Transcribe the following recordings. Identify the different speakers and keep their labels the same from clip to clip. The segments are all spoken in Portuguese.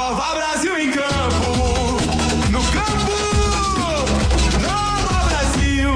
Speaker 1: Nova Brasil em campo. No campo, Nova Brasil.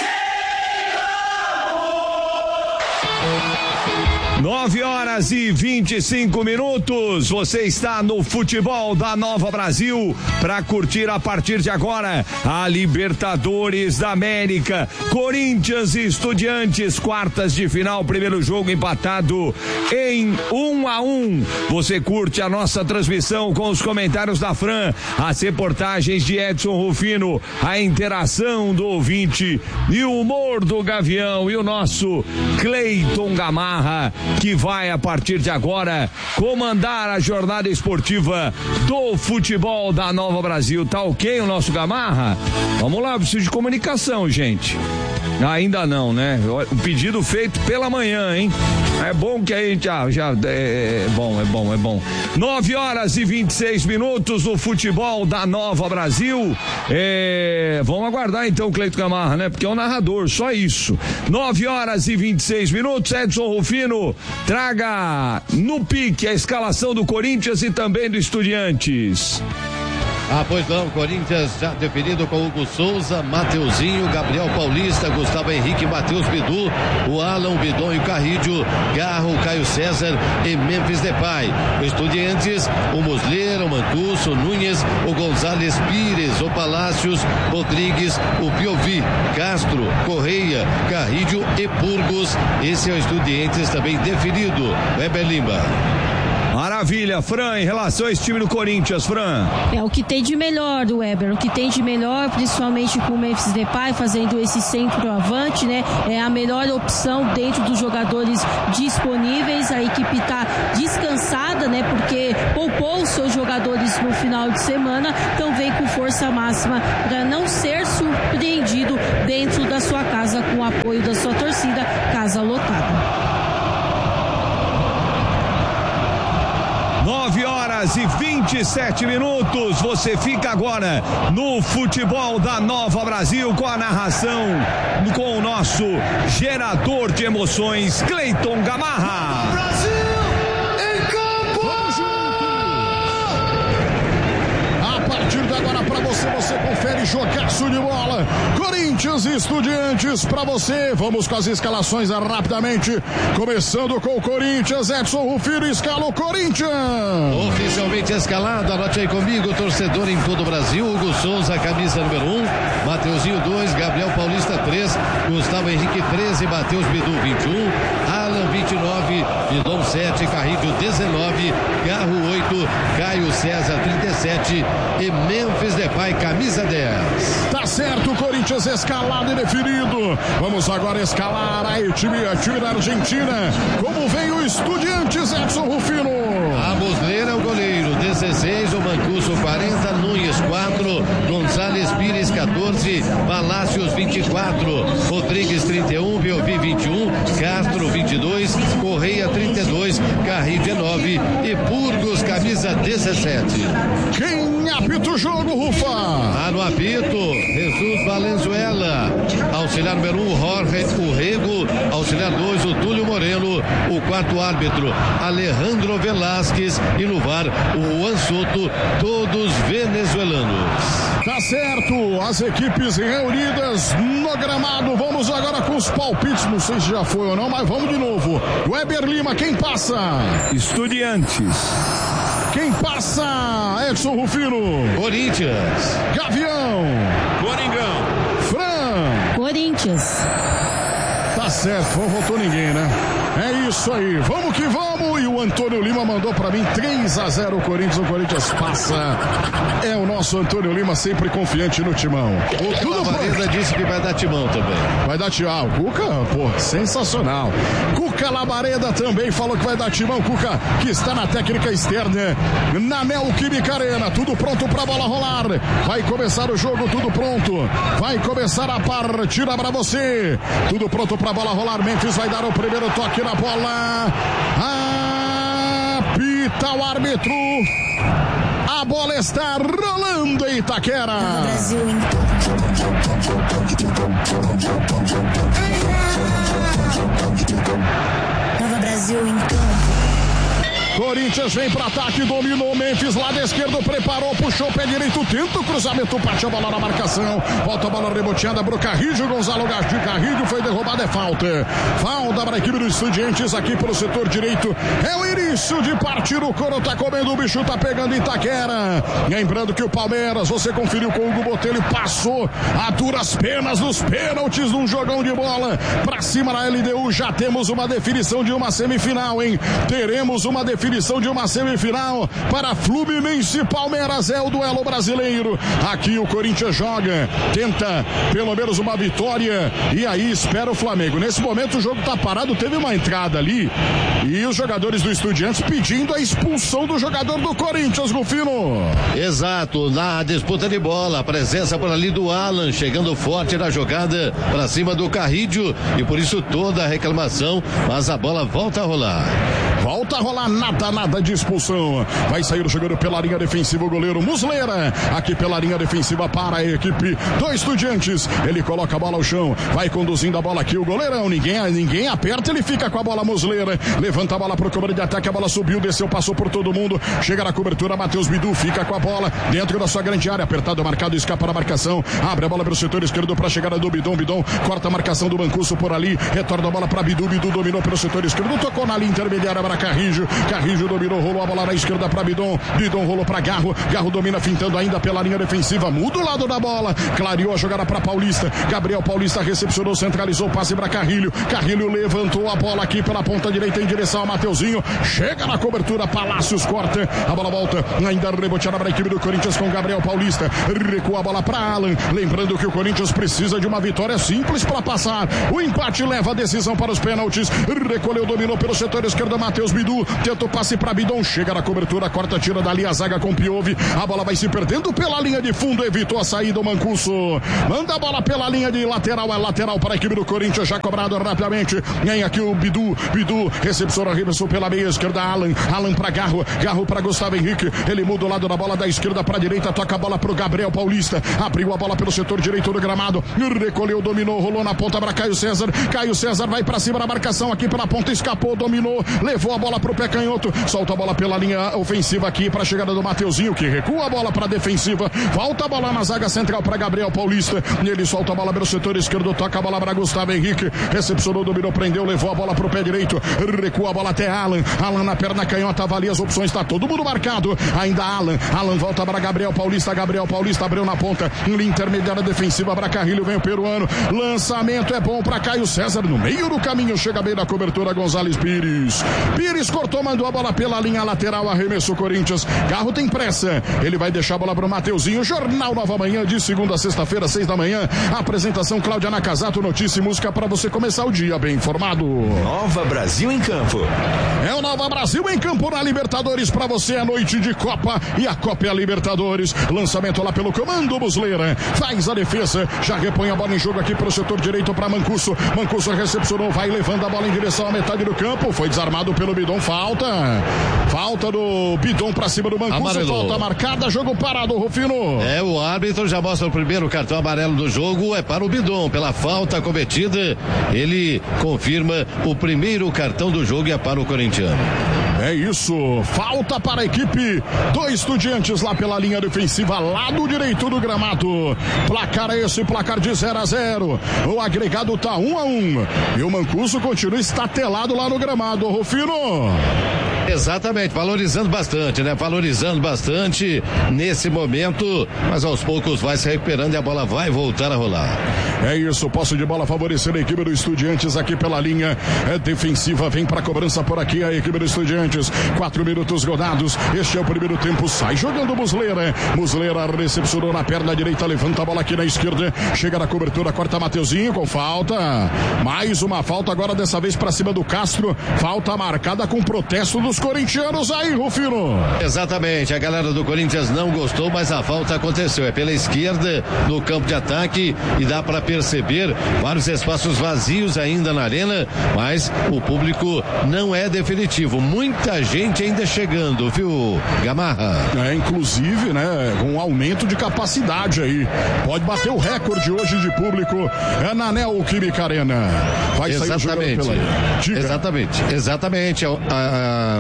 Speaker 2: 9h25. Você está no futebol da Nova Brasil para curtir a partir de agora a Libertadores da América. Corinthians e Estudiantes, quartas de final, primeiro jogo empatado em 1-1. Você curte a nossa transmissão com os comentários da Fran, as reportagens de Edson Rufino, a interação do ouvinte e o humor do Gavião e o nosso Cleiton Gamarra, que vai a partir de agora comandar a jornada esportiva do futebol da Nova Brasil. Tá ok o nosso Gamarra? Vamos lá, preciso de comunicação, gente. Ainda não, né? O pedido feito pela manhã, hein? É bom que a gente é bom. 9h26 no futebol da Nova Brasil. Vamos aguardar então o Cleiton Gamarra, né? Porque é o narrador, só isso. 9h26, Edson Rufino, traga no pique a escalação do Corinthians e também do Estudiantes.
Speaker 3: Pois não, Corinthians já definido com Hugo Souza, Mateuzinho, Gabriel Paulista, Gustavo Henrique, Matheus Bidu, o Alan, o Bidon e o Carrídio, Garro, Caio César e Memphis Depay. O Estudiantes, o Muslera, o Mancuso, o Nunes, o Gonzalez Pires, o Palácios, Rodrigues, o Piovi, Castro, Correia, Carrídio e Burgos. Esse é o Estudiantes também definido. Weber Lima.
Speaker 2: Maravilha, Fran, em relação a esse time do Corinthians, Fran.
Speaker 4: É o que tem de melhor do Weber, o que tem de melhor, principalmente com o Memphis Depay fazendo esse centroavante, né? É a melhor opção dentro dos jogadores disponíveis. A equipe está descansada, né? Porque poupou os seus jogadores no final de semana, então vem com força máxima para não ser surpreendido dentro da sua casa com o apoio da sua torcida, casa lotada.
Speaker 2: 9h27. Você fica agora no futebol da Nova Brasil com a narração com o nosso gerador de emoções, Cleiton Gamarra.
Speaker 5: Brasil em campo!
Speaker 6: Vamos junto! A partir de agora pra você confere jogaço de bola. Corinthians e Estudiantes pra você. Vamos com as escalações rapidamente. Começando com o Corinthians, Edson Rufino escala o Corinthians.
Speaker 3: Oficialmente escalado, anote aí comigo, torcedor em todo o Brasil. Hugo Souza, camisa número 1, Mateuzinho 2, Gabriel Paulista 3, Gustavo Henrique 13, Matheus Bidu 21, Alan 29, Bidon 7, Carrídio 19, Garro 8, Caio César 37 e Memphis Depay, camisa 10.
Speaker 6: Tá certo, o Corinthians escalado e definido. Vamos agora escalar a time da Argentina. Como vem o Estudiantes, Edson Rufino?
Speaker 3: A Muslera, o goleiro, 16, o Mancuso 40, Nunes 4, Gonzalez Pires 14, Palácios 24, Rodrigues 31, Piovi 21, Castro 22, Correia 32, Carrillo 19 e Burgos, camisa 17.
Speaker 6: Quem apita o jogo, Rufa?
Speaker 3: No apito, Jesus Valenzuela, auxiliar número 1, Jorge Urrego, auxiliar 2, o Túlio Moreno, o quarto árbitro, Alejandro Velásquez e no VAR, o Juan Soto, todos venezuelanos.
Speaker 6: Tá certo, as equipes reunidas no gramado. Vamos agora com os palpites, não sei se já foi ou não, mas vamos de novo. Weber Lima, quem passa?
Speaker 2: Estudiantes.
Speaker 6: Quem passa? Edson Rufino.
Speaker 3: Corinthians.
Speaker 6: Gavião.
Speaker 2: Coringão.
Speaker 6: Fran.
Speaker 4: Corinthians.
Speaker 6: Tá certo, não votou ninguém, né? É isso aí, vamos que vamos. E o Antônio Lima mandou pra mim 3-0 o Corinthians passa. É o nosso Antônio Lima, sempre confiante no timão.
Speaker 3: O Cuca Labareda disse que vai dar timão também.
Speaker 6: Vai dar timão. O Cuca, pô, sensacional. Cuca Labareda também falou que vai dar timão. Cuca, que está na técnica externa, na Neoquímica Arena. Tudo pronto pra bola rolar. Vai começar o jogo, tudo pronto. Vai começar a partida pra você. Tudo pronto pra bola rolar. Memphis vai dar o primeiro toque na bola. Apita o árbitro. A bola está rolando em Itaquera.
Speaker 7: Brasil em Nova Brasil em campo.
Speaker 6: Corinthians vem para ataque, dominou Memphis, lado esquerdo, preparou, puxou o pé direito, tenta o cruzamento, bate a bola na marcação, volta a bola reboteada pro Carrillo, Gonzalo Carrillo foi derrubado, é falta. Falta para a equipe dos Estudiantes aqui pelo setor direito. É o início de partir, o couro tá comendo, o bicho tá pegando Itaquera. Lembrando que o Palmeiras, você conferiu com o Hugo Botelho, passou a duras penas nos pênaltis num jogão de bola pra cima na LDU. Já temos uma definição de uma semifinal, hein? Teremos uma definição de uma semifinal para Fluminense e Palmeiras, é o duelo brasileiro. Aqui o Corinthians joga, tenta pelo menos uma vitória e aí espera o Flamengo. Nesse momento o jogo tá parado, teve uma entrada ali e os jogadores do Estudiantes pedindo a expulsão do jogador do Corinthians, Rufino.
Speaker 3: Exato, na disputa de bola, a presença por ali do Alan, chegando forte na jogada para cima do Carrillo e por isso toda a reclamação, mas a bola volta a rolar.
Speaker 6: Volta a rolar, nada de expulsão. Vai sair o jogador pela linha defensiva, o goleiro Muslera. Aqui pela linha defensiva para a equipe do Estudiantes. Ele coloca a bola ao chão, vai conduzindo a bola aqui, o goleirão. Ninguém aperta, ele fica com a bola, Muslera. Levanta a bola pro cobertura de ataque, a bola subiu, desceu, passou por todo mundo. Chega na cobertura, Matheus Bidu fica com a bola dentro da sua grande área. Apertado, marcado, escapa na marcação. Abre a bola pelo setor esquerdo para a chegada do Bidon. Bidon corta a marcação do Mancuso por ali. Retorna a bola para Bidu. Bidu dominou pelo setor esquerdo, tocou na linha intermediária para Carrillo. Carrillo dominou, rolou a bola na esquerda para Bidon. Bidon rolou para Garro. Garro domina, fintando ainda pela linha defensiva. Muda o lado da bola. Clareou a jogada para Paulista. Gabriel Paulista recepcionou, centralizou o passe para Carrillo. Carrillo levantou a bola aqui pela ponta direita em direção ao Mateuzinho. Chega na cobertura, Palácios corta. A bola volta, ainda reboteada para a equipe do Corinthians com Gabriel Paulista. Recua a bola para Alan. Lembrando que o Corinthians precisa de uma vitória simples para passar. O empate leva a decisão para os pênaltis. Recolheu, dominou pelo setor esquerdo, Matheus Bidu. Tenta o passe para Bidon. Chega na cobertura, corta, tira dali a zaga com Piove. A bola vai se perdendo pela linha de fundo. Evitou a saída o Mancuso. Manda a bola pela linha de lateral. É lateral para a equipe do Corinthians. Já cobrado rapidamente. Vem aqui o Bidu. Bidu recepciona, arremessou pela meia esquerda. Alan para Garro. Garro para Gustavo Henrique. Ele muda o lado da bola da esquerda para a direita. Toca a bola para o Gabriel Paulista. Abriu a bola pelo setor direito do gramado. Recolheu, dominou, rolou na ponta para Caio César. Caio César vai para cima da marcação aqui pela ponta. Escapou, dominou. Levou a bola para o pé canhoto. Solta a bola pela linha ofensiva aqui para a chegada do Mateuzinho, que recua a bola para a defensiva. Volta a bola na zaga central para Gabriel Paulista. Ele solta a bola pelo setor esquerdo. Toca a bola para Gustavo Henrique. Recepcionou, dominou, prendeu, levou a bola para o pé direito. Recua a bola até Alan. Alan na perna canhota, avalia as opções. Está todo mundo marcado. Ainda Alan. Alan volta para Gabriel Paulista. Gabriel Paulista abriu na ponta. Linha intermediária defensiva para Carrillo. Vem o peruano. Lançamento é bom para Caio César. No meio do caminho chega bem na cobertura Gonzales Pires. Pires cortou, mandou a bola pela linha lateral. Arremesso Corinthians. Garro tem pressa. Ele vai deixar a bola para o Mateuzinho. Jornal Nova Manhã de segunda a sexta-feira, 6 da manhã. Apresentação Cláudia Nakazato. Notícia e música para você começar o dia bem informado.
Speaker 2: Nova Brasil em campo.
Speaker 6: É o Nova Brasil em campo na Libertadores para você, a noite de Copa e a Copa é a Libertadores. Lançamento lá pelo comando Muslera. Faz a defesa, já repõe a bola em jogo aqui pelo setor direito para Mancuso. Mancuso recepcionou, vai levando a bola em direção à metade do campo. Foi desarmado pelo Bidon, falta do Bidon para cima do Mancuso. Amarelo. Falta marcada, jogo parado, Rufino.
Speaker 3: É, o árbitro já mostra o primeiro cartão amarelo do jogo, é para o Bidon, pela falta cometida. Ele confirma o primeiro cartão do jogo e é para o corintiano.
Speaker 6: É isso, falta para a equipe do Estudiantes lá pela linha defensiva, lado direito do gramado. Placar é esse, placar de 0-0. O agregado tá 1-1. E o Mancuso continua estatelado lá no gramado, Rufino.
Speaker 3: Exatamente, valorizando bastante, né? Valorizando bastante nesse momento, mas aos poucos vai se recuperando e a bola vai voltar a rolar.
Speaker 6: É isso, posse de bola favorecendo a equipe do Estudiantes aqui pela linha defensiva. Vem para cobrança por aqui a equipe do Estudiantes. 4 minutos rodados. Este é o primeiro tempo. Sai jogando Muslera. Muslera recepcionou na perna direita, levanta a bola aqui na esquerda. Chega na cobertura, corta Mateuzinho com falta. Mais uma falta agora, dessa vez para cima do Castro. Falta marcada com protesto dos corintianos aí, Rufino.
Speaker 3: Exatamente, a galera do Corinthians não gostou, mas a falta aconteceu. É pela esquerda no campo de ataque e dá para perceber vários espaços vazios ainda na arena, mas o público não é definitivo. Muita gente ainda chegando, viu, Gamarra?
Speaker 6: É, inclusive, né, um aumento de capacidade aí. Pode bater o recorde hoje de público. É na Neoquímica Arena. Vai
Speaker 3: exatamente.
Speaker 6: Sair o
Speaker 3: exatamente.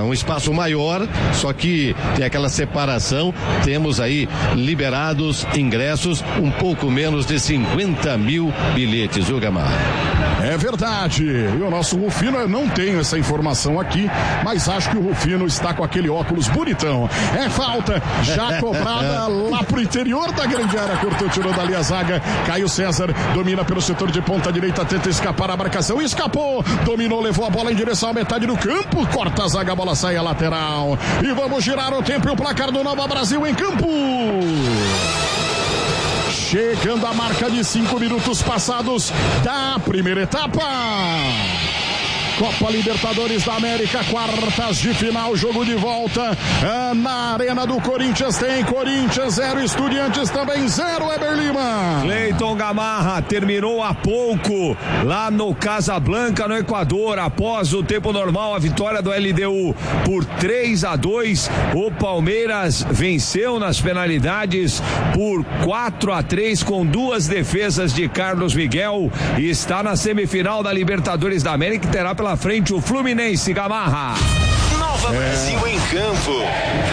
Speaker 3: um espaço maior, só que tem aquela separação. Temos aí liberados ingressos, um pouco menos de 50 mil bilhetes, viu, Gamarra?
Speaker 6: É verdade. E o nosso Rufino, eu não tenho essa informação aqui, mas acho que o Rufino está com aquele óculos bonitão. É falta, já cobrada lá pro interior da grande área. Cortou, tirou dali a zaga. Caio César domina pelo setor de ponta direita, tenta escapar a marcação. Escapou, dominou, levou a bola em direção à metade do campo. Corta a zaga, a bola sai a lateral. E vamos girar o tempo e o placar do Nova Brasil em campo. Chegando a marca de 5 minutos passados da primeira etapa. Copa Libertadores da América, quartas de final, jogo de volta na Arena do Corinthians. Tem Corinthians 0, Estudiantes também 0, Weber Lima.
Speaker 2: Cleiton Gamarra terminou há pouco lá no Casablanca, no Equador, após o tempo normal, a vitória do LDU por 3-2. O Palmeiras venceu nas penalidades por 4-3 com 2 defesas de Carlos Miguel e está na semifinal da Libertadores da América, que terá pela frente o Fluminense. Gamarra.
Speaker 1: Nova Brasil em campo.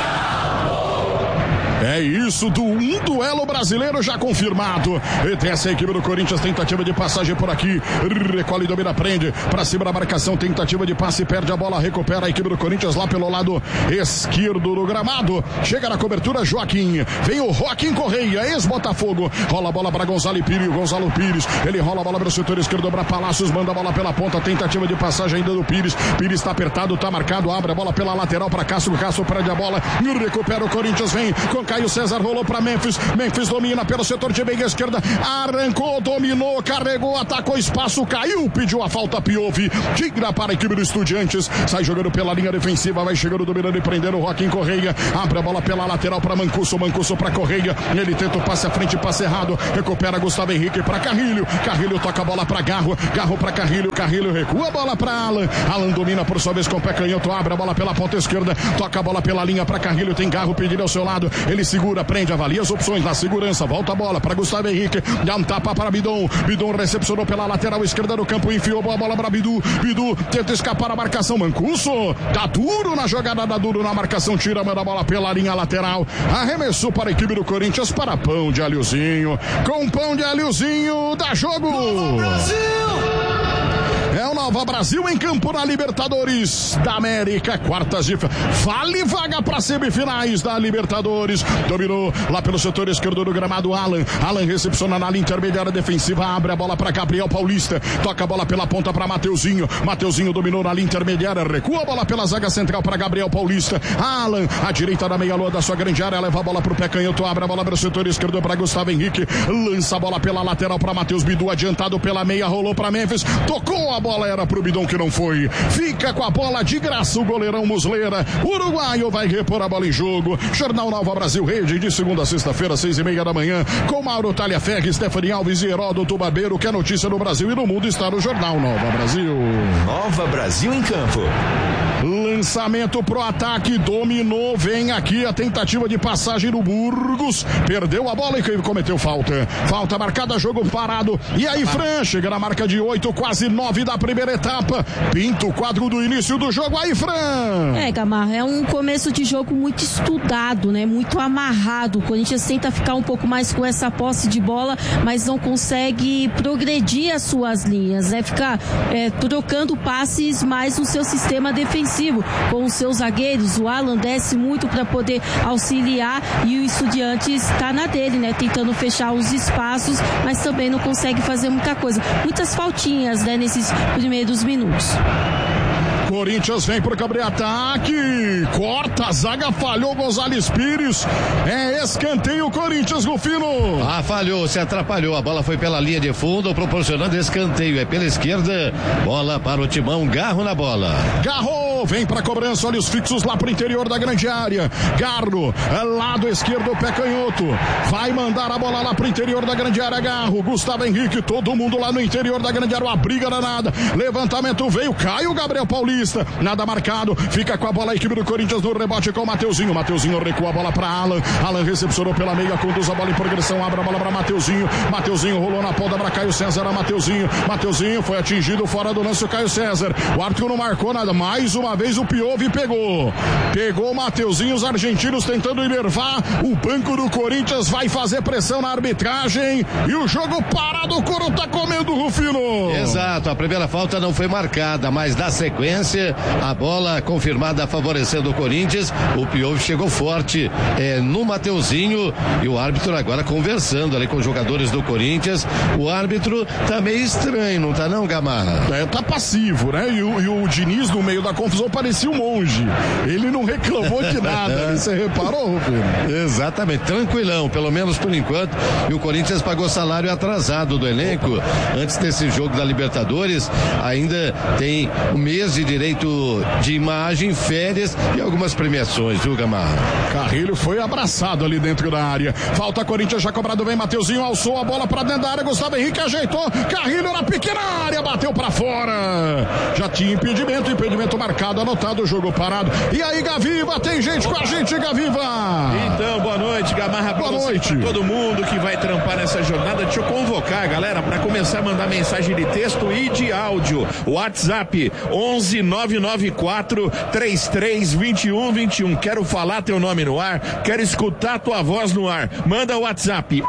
Speaker 6: É isso, um duelo brasileiro já confirmado. E tem essa equipe do Corinthians, tentativa de passagem por aqui. Recolhe, domina, prende. Pra cima da marcação, tentativa de passe, perde a bola, recupera a equipe do Corinthians lá pelo lado esquerdo do gramado. Chega na cobertura, Joaquim. Vem o Joaquim Correia, ex-Botafogo. Rola a bola pra Gonzalo Pires. Ele rola a bola pro setor esquerdo pra Palácios, manda a bola pela ponta. Tentativa de passagem ainda do Pires. Pires tá apertado, tá marcado. Abre a bola pela lateral pra Castro. Castro perde a bola. Recupera o Corinthians, vem com Caio César, rolou para Memphis domina pelo setor de meia esquerda, arrancou, dominou, carregou, atacou espaço, caiu, pediu a falta, Piove, tira para a equipe do Estudiantes, sai jogando pela linha defensiva, vai chegando, dominando e prendendo o Joaquim Correia, abre a bola pela lateral para Mancuso para Correia, ele tenta o passe à frente, passe errado, recupera Gustavo Henrique para Carrilho toca a bola para Garro para Carrilho recua a bola para Alan domina por sua vez com o pé canhoto, abre a bola pela ponta esquerda, toca a bola pela linha para Carrilho, tem Garro pedindo ao seu lado, ele segura, prende, avalia as opções na segurança, volta a bola para Gustavo Henrique, dá um tapa para Bidon recepcionou pela lateral esquerda do campo, enfiou a bola para Bidu tenta escapar a marcação, Mancuso tá duro na jogada, na marcação, tira, manda a bola pela linha lateral, arremessou para a equipe do Corinthians, para Pão de Alhozinho, com Pão de Alhozinho, dá jogo! É o Nova Brasil em campo na Libertadores da América, quartas de vale vaga para semifinais da Libertadores. Dominou lá pelo setor esquerdo do gramado, Alan recepciona na linha intermediária defensiva, abre a bola para Gabriel Paulista, toca a bola pela ponta para Mateuzinho dominou na linha intermediária, recua a bola pela zaga central para Gabriel Paulista, Alan, à direita da meia-lua da sua grande área, leva a bola pro pé canhoto, abre a bola pelo setor esquerdo para Gustavo Henrique, lança a bola pela lateral para Matheus Bidu, adiantado pela meia, rolou para Memphis, tocou a bola, era pro Bidon que não foi, fica com a bola de graça o goleirão Muslera, uruguaio vai repor a bola em jogo. Jornal Nova Brasil Rede, de segunda a sexta-feira, 6:30 da manhã, com Mauro Talhaferri, Stephanie Alves e Heródoto Barbeiro, que é notícia no Brasil e no mundo está no Jornal Nova Brasil.
Speaker 1: Nova Brasil em campo.
Speaker 6: Lançamento pro ataque, dominou, vem aqui a tentativa de passagem do Burgos, perdeu a bola e cometeu falta marcada, jogo parado, e aí Fran chega na marca de 8, quase 9 da primeira etapa, pinta o quadro do início do jogo, aí Fran.
Speaker 4: Gamarra, é um começo de jogo muito estudado, né, muito amarrado, o Corinthians tenta ficar um pouco mais com essa posse de bola, mas não consegue progredir as suas linhas, né, ficar trocando passes mais no seu sistema defensivo, com os seus zagueiros, o Alan desce muito para poder auxiliar e o Estudiantes está na dele, né, tentando fechar os espaços, mas também não consegue fazer muita coisa, muitas faltinhas, né, nesses primeiros minutos.
Speaker 6: Corinthians vem pro cabre ataque, corta a zaga, falhou Gonzales Pires, é escanteio Corinthians, Rufino.
Speaker 3: Falhou, se atrapalhou, a bola foi pela linha de fundo, proporcionando escanteio, é pela esquerda, bola para o Timão, Garro na bola.
Speaker 6: Garro, vem pra cobrança, olha os fixos lá pro interior da grande área, Garro, lado esquerdo, pé canhoto, vai mandar a bola lá pro interior da grande área, Garro, Gustavo Henrique, todo mundo lá no interior da grande área, uma briga danada, levantamento veio, cai o Gabriel Paulista, nada marcado, fica com a bola a equipe do Corinthians no rebote com o Mateuzinho recua a bola para Alan recepcionou pela meia, conduz a bola em progressão, abre a bola para Mateuzinho rolou na ponta para Caio César, Mateuzinho foi atingido fora do lance, o Caio César, o árbitro não marcou nada, mais uma uma vez o Piove pegou o Mateuzinho, os argentinos tentando enervar, o banco do Corinthians vai fazer pressão na arbitragem e o jogo parado, o Coro tá comendo, Rufino.
Speaker 3: Exato, a primeira falta não foi marcada, mas na sequência, a bola confirmada favorecendo o Corinthians, o Piove chegou forte no Mateuzinho e o árbitro agora conversando ali com os jogadores do Corinthians. O árbitro tá meio estranho, não tá não, Gamarra?
Speaker 6: Tá passivo, né? E o Diniz no meio da confusão parecia um monge. Ele não reclamou de nada. Você reparou, Rufino?
Speaker 3: Exatamente, tranquilão, pelo menos por enquanto. E o Corinthians pagou salário atrasado do elenco. Antes desse jogo da Libertadores, ainda tem um mês de direito de imagem, férias e algumas premiações, viu, Gamarra?
Speaker 6: Carrilho foi abraçado ali dentro da área. Falta Corinthians, já cobrado, vem Mateuzinho, alçou a bola pra dentro da área, Gustavo Henrique ajeitou, Carrilho na pequena área, bateu pra fora. Já tinha impedimento marcado, anotado, o jogo parado. E aí, Gaviva, tem gente com a gente, Gaviva.
Speaker 7: Então, boa noite, Gamarra,
Speaker 6: boa noite.
Speaker 7: Pra todo mundo que vai trampar nessa jornada. Deixa eu convocar, galera, para começar a mandar mensagem de texto e de áudio. WhatsApp 11-994-33-21-21. Quero falar teu nome no ar, quero escutar tua voz no ar. Manda o WhatsApp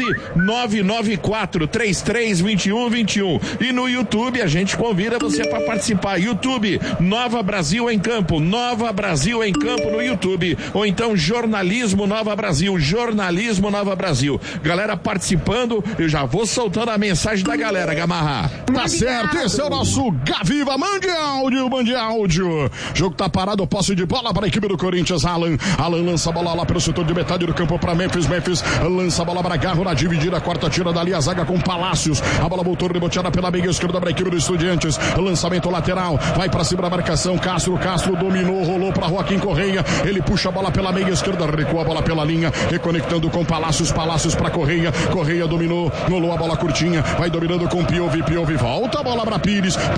Speaker 7: 11-994-33-21-21. E no YouTube a gente convida você para participar. YouTube, Nova Brasil em Campo, Nova Brasil em Campo no YouTube. Ou então Jornalismo Nova Brasil, Jornalismo Nova Brasil. Galera participando, eu já vou soltando a mensagem da galera, Gamarra.
Speaker 6: Tá certo, esse é o nosso Gaviva. Mande áudio. Jogo tá parado, posse de bola para a equipe do Corinthians. Alan lança a bola lá pelo setor de metade do campo para Memphis lança a bola para Garro na dividida, quarta tira dali a zaga com Palácios. A bola voltou reboteada pela meia esquerda para a equipe do Estudiantes. Lançamento lateral, vai para cima da marcação. Castro dominou, rolou para Joaquim Correia. Ele puxa a bola pela meia esquerda, recua a bola pela linha, reconectando com Palácios para Correia dominou, rolou a bola curtinha, vai dominando com Piove, volta a bola para Pires